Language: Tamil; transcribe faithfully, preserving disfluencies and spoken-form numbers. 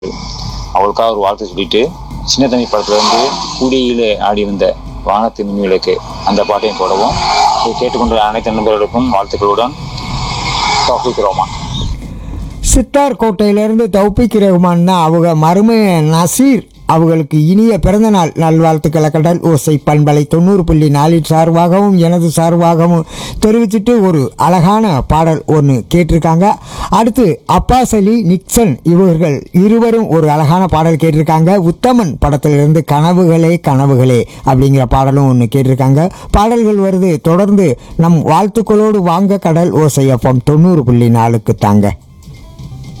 அவளுக்காக ஒரு வாழ்த்து சொல்லிட்டு சின்ன தண்ணி படத்துல இருந்து கூடியிலே ஆடி வந்த வானத்தின் மின்விளக்கு அந்த பாட்டையும் போடவும். இதை கேட்டுக்கொண்ட அனைத்து நண்பர்களுக்கும் வாழ்த்துக்களுடன் தௌஃபீக் ரஹ்மான். சித்தார் கோட்டையிலிருந்து தௌபிக் ரஹ்மான் தான் அவங்க மருமை நசீர் அவர்களுக்கு இனிய பிறந்தநாள் நல்வாழ்த்துக்களை கடல் ஓசை பண்பலை தொண்ணூறு புள்ளி நாலின் சார்பாகவும் எனது சார்பாகவும் தெரிவிச்சுட்டு ஒரு அழகான பாடல் ஒன்று கேட்டிருக்காங்க. அடுத்து அப்பாஸ் அலி நிக்சன் இவர்கள் இருவரும் ஒரு அழகான பாடல் கேட்டிருக்காங்க. உத்தமன் படத்திலிருந்து கனவுகளே கனவுகளே அப்படிங்கிற பாடலும் ஒன்று கேட்டிருக்காங்க. பாடல்கள் வருது, தொடர்ந்து நம் வாழ்த்துக்களோடு வாங்க கடல் ஓசை எஃப்எம் தொண்ணூறு புள்ளி நாலுக்கு தாங்க.